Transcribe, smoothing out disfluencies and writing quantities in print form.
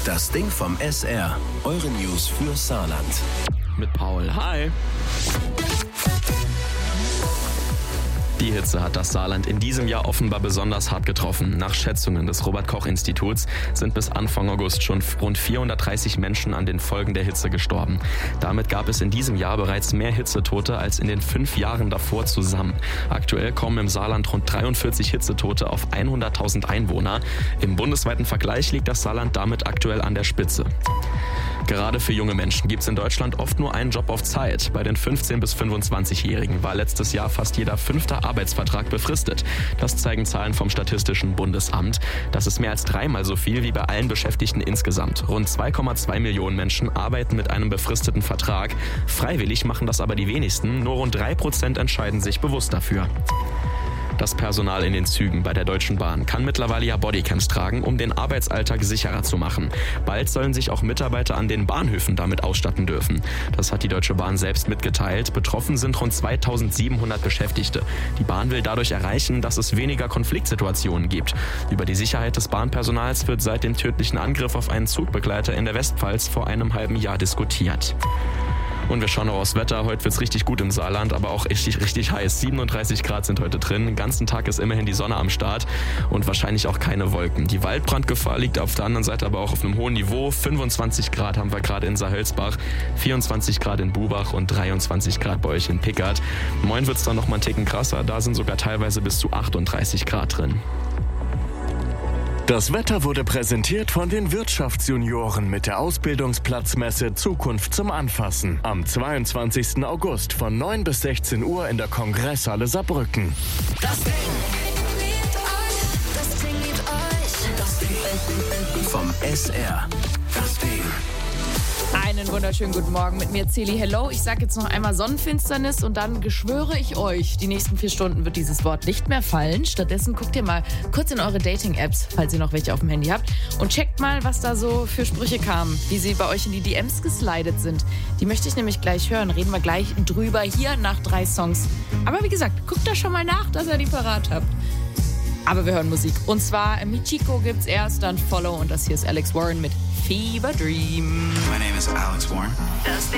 Das Ding vom SR. Eure News für Saarland. Mit Paul. Hi. Die Hitze hat das Saarland in diesem Jahr offenbar besonders hart getroffen. Nach Schätzungen des Robert-Koch-Instituts sind bis Anfang August schon rund 430 Menschen an den Folgen der Hitze gestorben. Damit gab es in diesem Jahr bereits mehr Hitzetote als in den 5 Jahren davor zusammen. Aktuell kommen im Saarland rund 43 Hitzetote auf 100.000 Einwohner. Im bundesweiten Vergleich liegt das Saarland damit aktuell an der Spitze. Gerade für junge Menschen gibt es in Deutschland oft nur einen Job auf Zeit. Bei den 15- bis 25-Jährigen war letztes Jahr fast jeder 5. Arbeitsvertrag befristet. Das zeigen Zahlen vom Statistischen Bundesamt. Das ist mehr als 3-mal so viel wie bei allen Beschäftigten insgesamt. Rund 2,2 Millionen Menschen arbeiten mit einem befristeten Vertrag. Freiwillig machen das aber die wenigsten. Nur rund 3% entscheiden sich bewusst dafür. Das Personal in den Zügen bei der Deutschen Bahn kann mittlerweile ja Bodycams tragen, um den Arbeitsalltag sicherer zu machen. Bald sollen sich auch Mitarbeiter an den Bahnhöfen damit ausstatten dürfen. Das hat die Deutsche Bahn selbst mitgeteilt. Betroffen sind rund 2700 Beschäftigte. Die Bahn will dadurch erreichen, dass es weniger Konfliktsituationen gibt. Über die Sicherheit des Bahnpersonals wird seit dem tödlichen Angriff auf einen Zugbegleiter in der Westpfalz vor einem halben Jahr diskutiert. Und wir schauen noch aufs Wetter. Heute wird's richtig gut im Saarland, aber auch richtig heiß. 37 Grad sind heute drin. Den ganzen Tag ist immerhin die Sonne am Start und wahrscheinlich auch keine Wolken. Die Waldbrandgefahr liegt auf der anderen Seite aber auch auf einem hohen Niveau. 25 Grad haben wir gerade in Saarhölzbach, 24 Grad in Bubach und 23 Grad bei euch in Pickert. Morgen wird's dann noch mal einen Ticken krasser. Da sind sogar teilweise bis zu 38 Grad drin. Das Wetter wurde präsentiert von den Wirtschaftsjunioren mit der Ausbildungsplatzmesse Zukunft zum Anfassen. Am 22. August von 9 bis 16 Uhr in der Kongresshalle Saarbrücken. Das Ding vom SR. Das Ding. Einen wunderschönen guten Morgen mit mir, Celi. Hello. Ich sage jetzt noch einmal Sonnenfinsternis und dann geschwöre ich euch, die nächsten 4 Stunden wird dieses Wort nicht mehr fallen. Stattdessen guckt ihr mal kurz in eure Dating-Apps, falls ihr noch welche auf dem Handy habt, und checkt mal, was da so für Sprüche kamen, wie sie bei euch in die DMs geslidet sind. Die möchte ich nämlich gleich hören. Reden wir gleich drüber hier nach 3 Songs. Aber wie gesagt, guckt da schon mal nach, dass ihr die parat habt. Aber wir hören Musik. Und zwar Michiko gibt's erst, dann Follow und das hier ist Alex Warren mit Fever Dream. My name is Alex Warren.